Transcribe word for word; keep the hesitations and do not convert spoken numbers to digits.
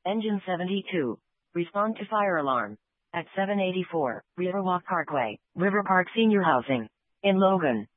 Engine seventy-two. Respond to fire alarm. At seven eighty-four, Riverwalk Parkway, River Park Senior Housing. In Logan.